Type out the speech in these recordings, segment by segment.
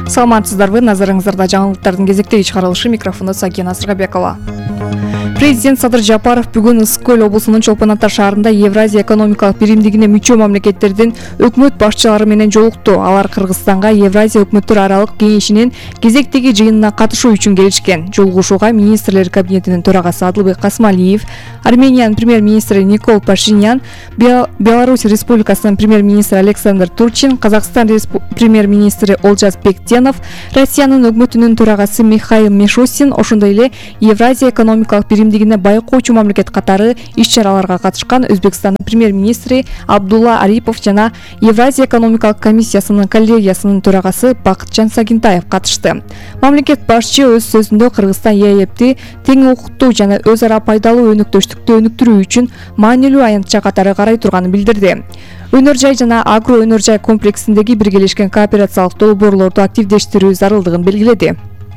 Саламатсыздарбы, назарыңыздарда жаңылыктардын кезектеги чыгарылышы, микрофондо Сакина Сыргабекова. Президент Садыр Жапаров бүгүн Ысык Көл облусунун Чолпон Ата шаарында Евразия экономикалык биримдигине мүчө мамлекеттердин өкмөт башчылары менен жолукту. Алар Кыргызстанга Евразия өкмөттөр аралык кеңешинин кезектеги жыйынына катышуу үчүн келишкен. Жолугушууга министрлер кабинетинин төрагасы Адылбек Касмалиев, Армениянын премьер-министри Никол Пашинян, Беларусь Республикасынын премьер-министри Александр Турчин, Казакстан премьер-министри Олжас Бектенов, Россиянын өкмөтүнүн төрагасы Михаил Мишустин, ошондой эле Евразия экономикалык биримдигине байкоочу мамлекет катары иш-чараларга катышкан Өзбекстандын премьер-министри Абдулла Арипов жана Евразия экономикалык комиссиясынын коллегиясынын төрагасы Бакытжан Сагинтаев катышты. Мамлекет башчы өз сөзүндө Кыргызстан ЕАЭПти тең укуктуу жана өз ара пайдалуу өнөктөштүктү өнүктүрүү үчүн маанилүү аянтча катары карай турганын билдирди. Өнөр жай жана агро өнөр жай комплексиндеги биргелешкен кооперациялык долбоорлорду активдештирүү зарылдыгын белгиледи.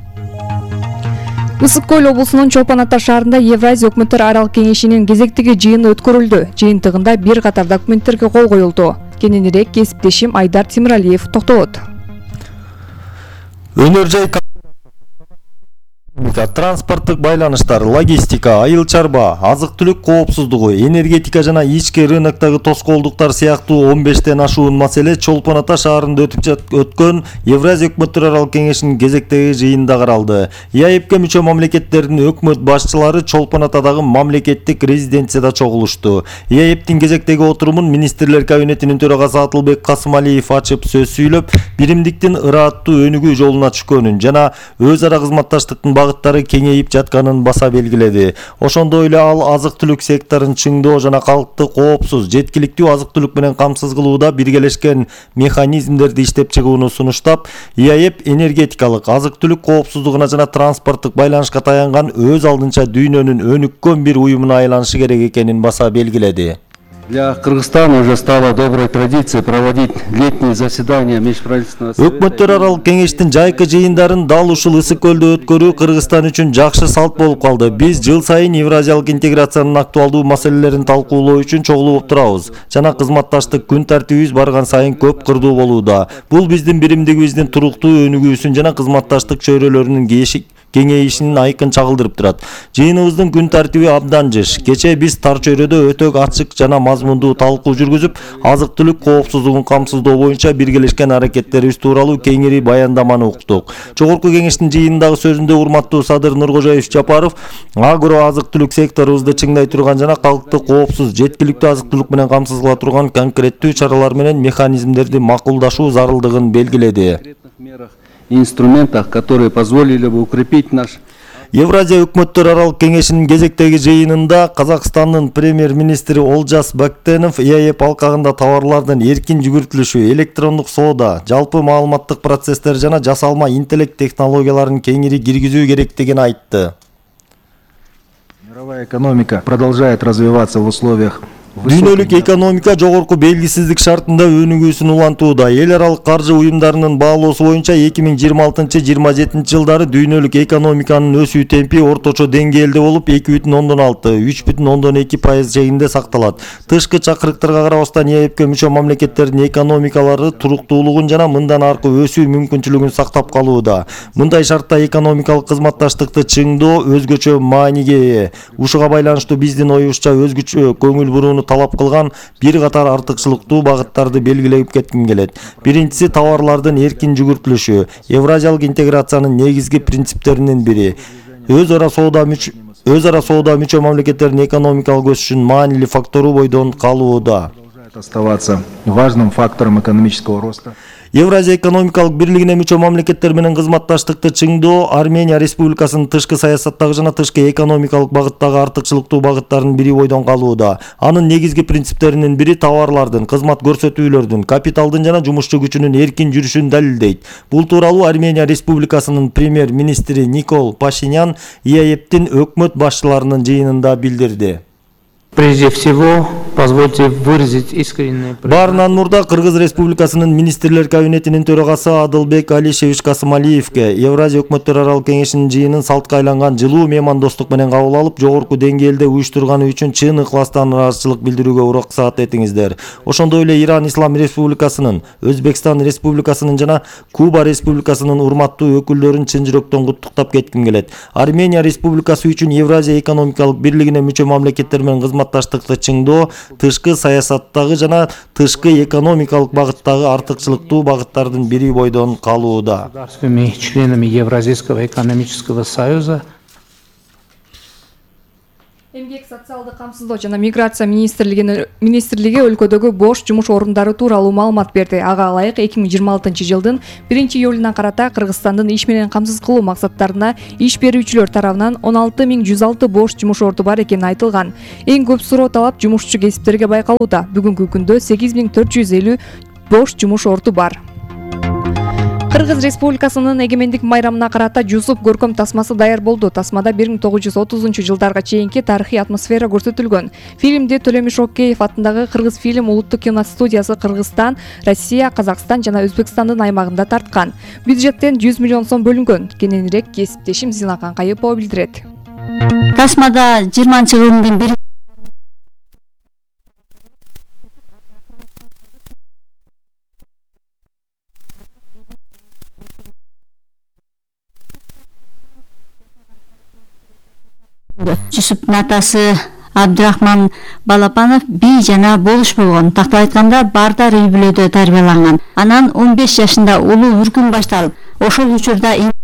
Ысык Көл облусунун Чолпон Ата шаарында Евразия өкмөттөр аралык кеңешинин кезектеги жыйыны өткөрүлдү. Жыйынтыгында бир катар документтерге кол коюлду. Кененирээк кесиптешим Айдар Тимиралиев токтолот. Өнөр жай транспорттук байланыштар, логистика, айыл чарба, азык-түлүк коопсуздугу, энергетика жана ички рыноктогу тоскоолдуктар сыяктуу 15тен ашуун маселе Чолпон Ата шаарында өткөн Евразия өкмөттөр аралык кеңешинин кезектеги жыйынында каралды. ЕАЭПке мүчө мамлекеттердин өкмөт башчылары Чолпон Атадагы мамлекеттик резиденцияда чогулушту. ЕАЭПтин кезектеги отурумун министрлер кабинетинин төрагасы Адылбек Касмалиев ачып сөз сүйлөп, биримдиктин ырааттуу өнүгүү жолуна түшкөнүн жана өз ара кызматташтыктын багыттары кеңейип жатканын баса белгиледи. Ошондой эле ал азык-түлүк секторун чыңдоо жана калкты коопсуз, жеткиликтүү азык-түлүк менен камсыз кылууда биргелешкен механизмдерди иштеп чыгууну сунуштап, ЕАЭП энергетикалык, азык-түлүк коопсуздугуна жана транспорттук байланышка таянган өз алдынча дүйнөнүн өнүккөн бир уюмуна айланышы керек экенин баса белгиледи. Для Кыргызстана уже стала доброй традицией проводить летние заседания межправительственного совета. Өкмөттөр аралык кеңештин жайкы жыйындарын дал ушул Ысык Көлдө өткөрүү Кыргызстан үчүн жакшы салт болуп калды. Биз жыл сайын евразиялык интеграциянын актуалдуу маселелерин талкуулоо үчүн чогулуп турабыз. Жана кызматташтык күн тартибибиз барган сайын көп кырдуу болууда. Бул биздин биримдигибиздин туруктуу өнүгүүсүн жана кызматташтык чөйрөлөрүнүн кеңейишинин айкын чагылдырып турат. Жыйыныбыздын күн тартиби абдан жыш. Кечээ биз тар чөйрөдө өтө ачык жана мазмундуу талкуу жүргүзүп, азык-түлүк коопсуздугун камсыздоо боюнча биргелешкен аракеттерибиз тууралуу кеңири баяндаманы уктук. Жогорку кеңештин жыйынындагы сөзүндө урматтуу Садыр Нуркожоев Жапаров агро азык-түлүк секторубузду чыңдай турган жана калкты коопсуз, жеткиликтүү азык-түлүк менен камсыз кыла турган конкреттүү чаралар менен механизмдерди макулдашуу зарылдыгын белгиледи. Инструментах, которые позволили бы укрепить наш. Евразия өкмөттөр аралык кеңешинин кезектеги жыйынында Казакстандын премьер-министри Олжас Бектенов ЕАЭП алкагында товарлардын эркин жүгүртүлүшү, электрондук соода, жалпы маалыматтык процесстер жана жасалма интеллект технологияларын кеңири киргизүү керектигин айтты. Мировая экономика продолжает развиваться в условиях. Дүйнөлүк экономика жогорку белгисиздик шартында өнүгүүсүн улантууда. Эл аралык каржы уюмдарынын баалоосу боюнча 2026-27 жылдары дүйнөлүк экономиканын өсүү темпи орточо деңгээлде болуп 2,6-3,2% чегинде сакталат. Тышкы чакырыктарга карабастан ЕАЭПке мүчө мамлекеттердин экономикалары туруктуулугун жана мындан аркы өсүү мүмкүнчүлүгүн сактап калууда. Мындай шартта экономикалык кызматташтыкты чыңдоо өзгөчө мааниге ээ. Ушуга байланыштуу биздин оюбузча өзгөчө көңүл бурууну талап кылган бир катар артыкчылыктуу багыттарды белгилеп кетким келет. Биринчиси товарлардын эркин жүгүртүлүшү, евразиялык интеграциянын негизги принциптеринин бири. Өз ара соода мүчө мамлекеттердин экономикалык өсүшүнүн маанилүү фактору бойдон калууда. Оставаться важным фактором экономического роста. Евразия экономикалык бирлигине мүчө мамлекеттер менен кызматташтыкты чыңдоо Армения Республикасынын тышкы саясаттагы жана тышкы экономикалык багыттагы артыкчылыктуу багыттарынын бири бойдон калууда. Анын негизги принциптеринин бири товарлардын, кызмат көрсөтүүлөрдүн, капиталдын жана жумушчу күчүнүн эркин жүрүшүн далилдейт. Бул тууралуу Армения Республикасынын премьер-министри Никол Пашинян ЕАЭПтин өкмөт башчыларынын жыйынында билдирди. Прежде всего, позвольте выразить искреннее Баарынан мурда Кыргыз Республикасынын министрлер кабинетинин төрагасы Адылбек Алишевич Касымалиевке Евразия өкмөттөр аралык кеңешинин жыйынын салтка айланган жылуу меймандостук менен кабыл алып, жогорку деңгээлде уюштурганы үчүн чын ыкластан ыраазычылык билдирүүгө уруксат этиңиздер. Ошондой эле Иран Ислам Республикасынын, Өзбекстан Республикасынын жана Куба Республикасынын урматтуу өкүлдөрүн чын жүрөктөн куттуктап кетким келет. Армения Республикасы үчүн Евразия экономикалык бирлигине мүчө мамлекеттер менен кызматташтыкты чыңдоо, тышкы саясаттагы жана тышкы экономикалык багыттагы артыкчылыктуу багыттардын бири бойдон калууда. государствами, членами Евразийского экономического союза. Эмгек социалдык камсыздоо жана миграция министрлиги өлкөдөгү бош жумуш орундары тууралуу маалымат берди. Ага ылайык 2026 жылдын 1-июлуна карата Кыргызстандын иш менен камсыз кылуу максаттарына иш берүүчүлөр тарабынан 16106 бош жумуш орду бар экени айтылган. Эң көп суроо талап жумушчу кесиптерге байкалууда. Бүгүнкү күндө 8450 бош жумуш орду бар. Кыргыз Республикасынын эгемендик майрамына карата Жусуп көркөм тасмасы даяр болду. Тасмада 1930 жылдарга чейинки тарыхый атмосфера көрсөтүлгөн. Фильмди Төлөмүш Океев атындагы Кыргыз фильм улуттук киностудиясы Кыргызстан, Россия, Казакстан жана Өзбекстандын аймагында тарткан. Бюджеттен 100 миллион сом бөлүнгөн. Кененирээк кесиптешим Зина Канкаепова билдирет. Тасмада 20-жылдын 1 Жусуптун атасы Абдурахман Балапанов бий жана болуш болгон. Такты айтканда Бардар үй бүлөдө тарбияланган. Анан 15 жашында улуу үркүн башталып, ошол учурда